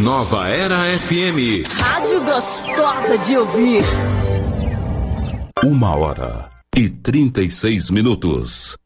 Nova Era FM. Rádio gostosa de ouvir. 1h36.